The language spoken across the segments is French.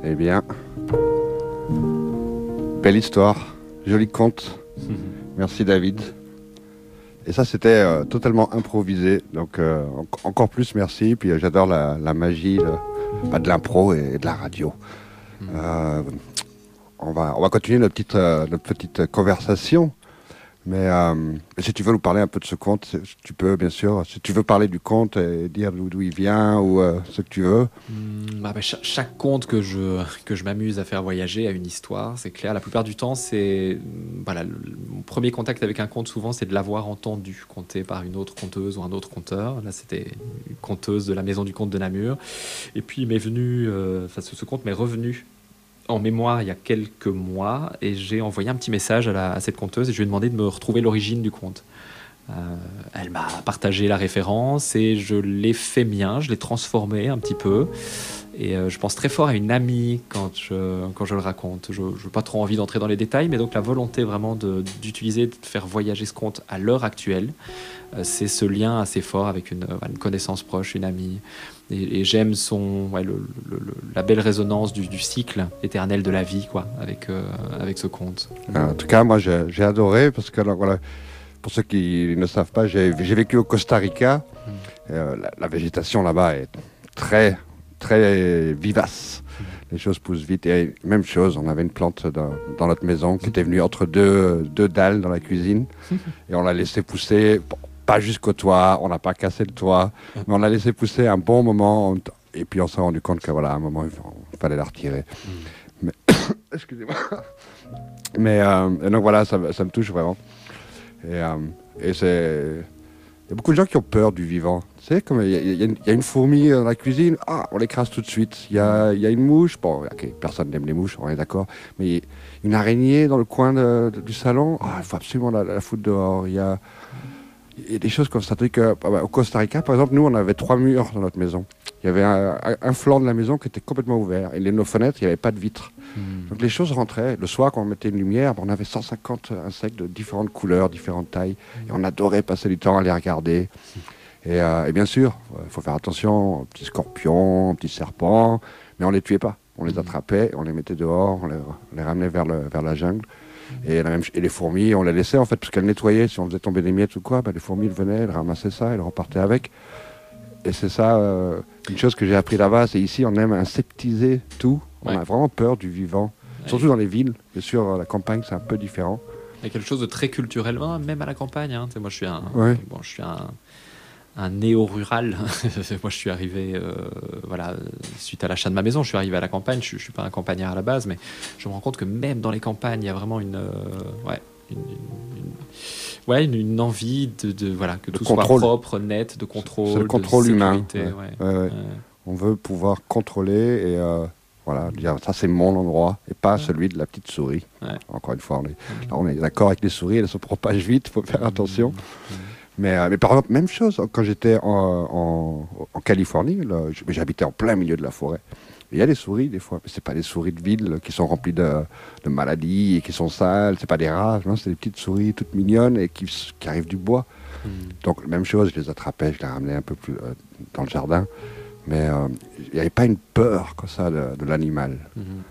Eh bien, belle histoire, joli conte. Merci David. Et ça, c'était totalement improvisé, donc encore plus merci. Puis j'adore la magie de l'impro et de la radio. On va continuer notre petite conversation. Mais si tu veux nous parler un peu de ce conte, tu peux, bien sûr. Si tu veux parler du conte et dire d'où il vient ou ce que tu veux. Chaque conte que je m'amuse à faire voyager a une histoire, c'est clair. La plupart du temps, mon premier contact avec un conte, souvent, c'est de l'avoir entendu, conté par une autre conteuse ou un autre conteur. Là, c'était une conteuse de la Maison du Conte de Namur. Et puis, il m'est venu, ce conte m'est revenu en mémoire il y a quelques mois, et j'ai envoyé un petit message à cette conteuse et je lui ai demandé de me retrouver l'origine du conte. Elle m'a partagé la référence et je l'ai fait mien, je l'ai transformé un petit peu, et je pense très fort à une amie quand je le raconte. Je n'ai pas trop envie d'entrer dans les détails, mais donc la volonté vraiment d'utiliser, de faire voyager ce conte à l'heure actuelle, c'est ce lien assez fort avec une connaissance proche, une amie. Et j'aime la belle résonance du cycle éternel de la vie, quoi, avec ce conte. En tout cas, moi, j'ai adoré, parce que, alors, voilà, pour ceux qui ne savent pas, j'ai vécu au Costa Rica. La végétation là-bas est très, très vivace. Les choses poussent vite. Et même chose, on avait une plante dans notre maison qui était venue entre deux dalles dans la cuisine. Et on l'a laissé pousser... Pas jusqu'au toit, on n'a pas cassé le toit, mais on l'a laissé pousser un bon moment, et puis on s'est rendu compte qu'à un moment, il fallait la retirer. Mais, excusez-moi. Mais et donc voilà, ça me touche vraiment. Et c'est... Il y a beaucoup de gens qui ont peur du vivant. Tu sais, comme il y a une fourmi dans la cuisine, on l'écrase tout de suite. Il y a une mouche, personne n'aime les mouches, on est d'accord, mais une araignée dans le coin du salon, il faut absolument la foutre dehors. Il y a des choses comme ça. Au Costa Rica, par exemple, nous, on avait 3 murs dans notre maison. Il y avait un flanc de la maison qui était complètement ouvert. Et nos fenêtres, il n'y avait pas de vitres. Donc les choses rentraient. Le soir, quand on mettait une lumière, on avait 150 insectes de différentes couleurs, différentes tailles. Et on adorait passer du temps à les regarder. Et bien sûr, il faut faire attention aux petits scorpions, aux petits serpents. Mais on ne les tuait pas. On les attrapait, on les mettait dehors, on les ramenait vers la jungle. Et les fourmis, on les laissait en fait, parce qu'elles nettoyaient. Si on faisait tomber des miettes ou quoi, les fourmis elles venaient, elles ramassaient ça, elles repartaient avec. Et c'est ça, une chose que j'ai appris là-bas, c'est ici on aime insectiser tout. On a vraiment peur du vivant, surtout dans les villes. Bien sûr, la campagne c'est un peu différent. Il y a quelque chose de très culturel, même à la campagne. Hein. Moi, je suis un néo-rural. Moi, je suis arrivé, suite à l'achat de ma maison, je suis arrivé à la campagne. Je suis pas un campagnard à la base, mais je me rends compte que même dans les campagnes, il y a vraiment une envie que tout soit propre, net, de contrôle, c'est le contrôle de humain. sécurité. On veut pouvoir contrôler et dire ça c'est mon endroit et pas celui de la petite souris. Encore une fois, on est d'accord avec les souris, elles se propagent vite, il faut faire attention. Mais par exemple, même chose, quand j'étais en Californie, j'habitais en plein milieu de la forêt. Il y a des souris des fois, mais c'est pas des souris de ville qui sont remplies de maladies et qui sont sales, c'est pas des rats, non, c'est des petites souris toutes mignonnes et qui arrivent du bois. Donc même chose, je les attrapais, je les ramenais un peu plus dans le jardin, mais il n'y avait pas une peur comme ça de l'animal.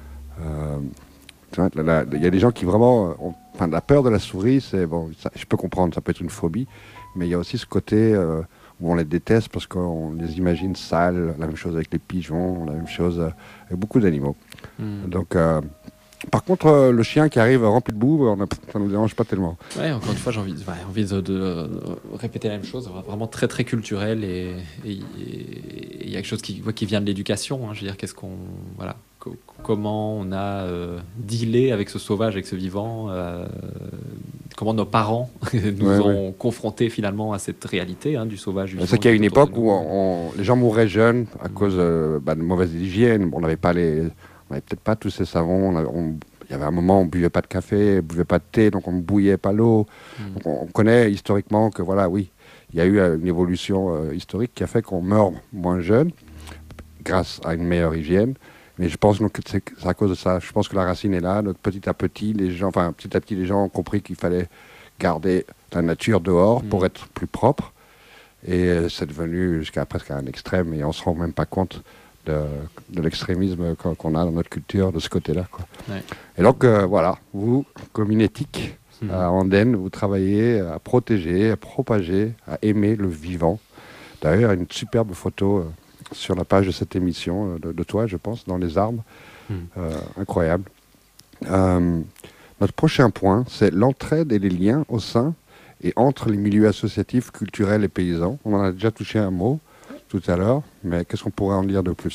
Il y a des gens qui vraiment la peur de la souris, je peux comprendre, ça peut être une phobie, mais il y a aussi ce côté où on les déteste parce qu'on les imagine sales. La même chose avec les pigeons, la même chose avec beaucoup d'animaux. Donc, par contre, le chien qui arrive rempli de boue, ça ne nous dérange pas tellement. Ouais, encore une fois, j'ai envie de répéter la même chose, vraiment très très culturel, et il y a quelque chose qui vient de l'éducation. Hein. Je veux dire, comment on a dealé avec ce sauvage, avec ce vivant, comment nos parents nous ont confrontés finalement à cette réalité du sauvage. C'est qu'il y a une époque où les gens mouraient jeunes à cause de mauvaise hygiène. On n'avait peut-être pas tous ces savons. Il y avait un moment où on ne buvait pas de café, on ne buvait pas de thé, donc on ne bouillait pas l'eau. Donc on connaît historiquement que il y a eu une évolution historique qui a fait qu'on meurt moins jeune grâce à une meilleure hygiène. Mais je pense que c'est à cause de ça. Je pense que la racine est là. Donc petit à petit, les gens ont compris qu'il fallait garder la nature dehors pour être plus propre. Et c'est devenu jusqu'à presque un extrême. Et on ne se rend même pas compte de l'extrémisme qu'on a dans notre culture de ce côté-là, quoi. Ouais. Et donc, voilà, vous, Communétique, à Andenne, vous travaillez à protéger, à propager, à aimer le vivant. D'ailleurs, une superbe photo sur la page de cette émission, de toi, je pense, dans les arbres. Incroyable. Notre prochain point, c'est l'entraide et les liens au sein et entre les milieux associatifs, culturels et paysans. On en a déjà touché un mot tout à l'heure, mais qu'est-ce qu'on pourrait en dire de plus ?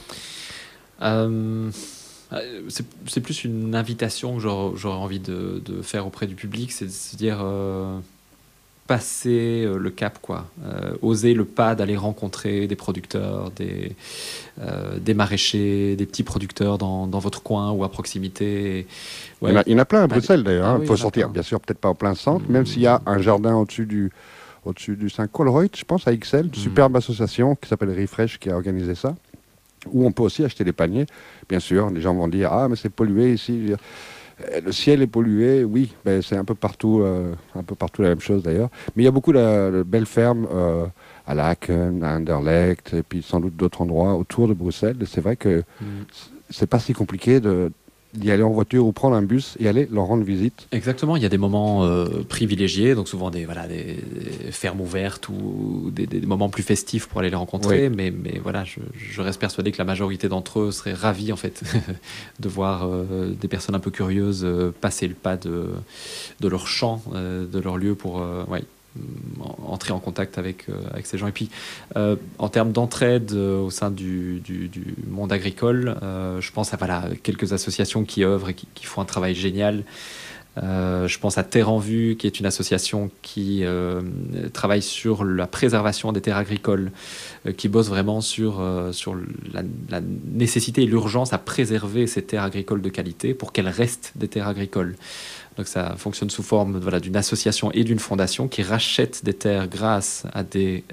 C'est plus une invitation que j'aurais envie de faire auprès du public, c'est de se dire passer le cap, quoi. Oser le pas d'aller rencontrer des producteurs, des maraîchers, des petits producteurs dans votre coin ou à proximité. Ouais. Il y en a plein à Bruxelles d'ailleurs. Oui, il faut sortir, bien sûr, peut-être pas au plein centre, même s'il y a un jardin au-dessus du Saint-Colruyt, je pense, à Ixelles, une superbe association qui s'appelle Refresh qui a organisé ça, où on peut aussi acheter des paniers. Bien sûr, les gens vont dire « Ah, mais c'est pollué ici ». Le ciel est pollué, oui, ben c'est un peu partout la même chose d'ailleurs. Mais il y a beaucoup de belles fermes à Laken, à Anderlecht, et puis sans doute d'autres endroits autour de Bruxelles. Et c'est vrai que c'est pas si compliqué d'y aller en voiture ou prendre un bus et aller leur rendre visite. Exactement, il y a des moments privilégiés, donc souvent des fermes ouvertes ou des moments plus festifs pour aller les rencontrer, oui. mais voilà, je reste persuadé que la majorité d'entre eux seraient ravis en fait de voir des personnes un peu curieuses passer le pas de leur champ, de leur lieu pour entrer en contact avec ces gens. Et puis, en termes d'entraide au sein du monde agricole, je pense à quelques associations qui œuvrent et qui font un travail génial. Je pense à Terre en Vue, qui est une association qui travaille sur la préservation des terres agricoles, qui bosse vraiment sur la nécessité et l'urgence à préserver ces terres agricoles de qualité pour qu'elles restent des terres agricoles. Donc ça fonctionne sous forme d'une association et d'une fondation qui rachètent des terres grâce à des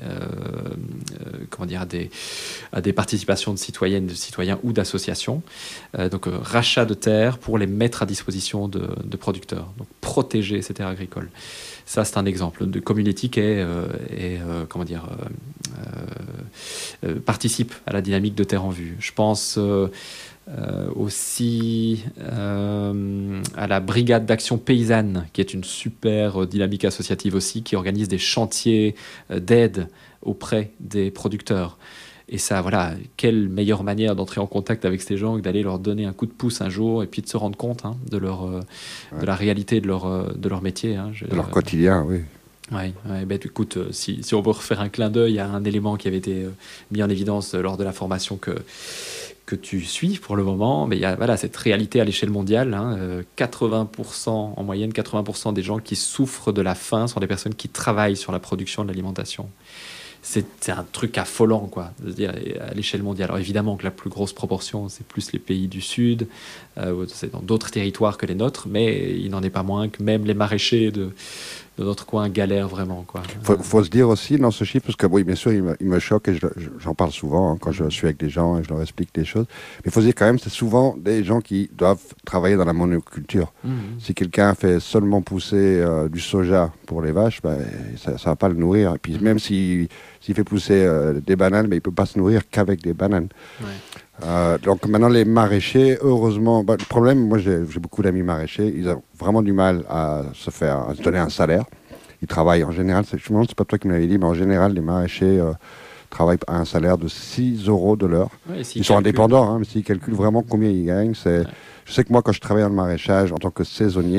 participations de citoyennes, de citoyens ou d'associations. Donc rachat de terres pour les mettre à disposition de producteurs. Donc protéger ces terres agricoles. Ça, c'est un exemple de Communétique participe à la dynamique de Terre en Vue. Je pense aussi à la Brigade d'Action Paysanne, qui est une super dynamique associative aussi, qui organise des chantiers d'aide auprès des producteurs. Et ça, voilà, quelle meilleure manière d'entrer en contact avec ces gens que d'aller leur donner un coup de pouce un jour et puis de se rendre compte de la réalité de leur métier. De leur quotidien, oui. Oui, écoute, si on veut refaire un clin d'œil à un élément qui avait été mis en évidence lors de la formation que tu suis pour le moment, mais il y a cette réalité à l'échelle mondiale. 80%, en moyenne, 80% des gens qui souffrent de la faim sont des personnes qui travaillent sur la production de l'alimentation. C'est un truc affolant, quoi, de se dire à l'échelle mondiale. Alors évidemment que la plus grosse proportion, c'est plus les pays du Sud, c'est dans d'autres territoires que les nôtres, mais il n'en est pas moins que même les maraîchers de notre coin galèrent vraiment, quoi. Faut se dire aussi dans ce chiffre, parce que oui, bien sûr, il me choque et j'en parle souvent quand je suis avec des gens et je leur explique des choses. Mais il faut se dire quand même, c'est souvent des gens qui doivent travailler dans la monoculture. Si quelqu'un fait seulement pousser du soja pour les vaches, ça va pas le nourrir. Et puis même s'il fait pousser des bananes, mais il peut pas se nourrir qu'avec des bananes. Ouais. Donc maintenant les maraîchers, heureusement, le problème, moi j'ai beaucoup d'amis maraîchers, ils ont vraiment du mal à se donner un salaire. Ils travaillent en général, je me demande, c'est pas toi qui me l'avais dit, mais en général les maraîchers travaillent à un salaire de 6 € de l'heure. Ouais, ils sont indépendants, mais s'ils calculent vraiment combien ils gagnent, je sais que moi quand je travaillais dans le maraîchage en tant que saisonnier,